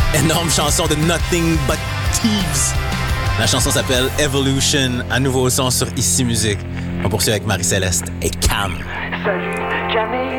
Énorme chanson de Nothing But Thieves. La chanson s'appelle Evolution, à nouveau au son sur Ici Musique. On poursuit avec Marie-Céleste et Cam. Salut, Camille.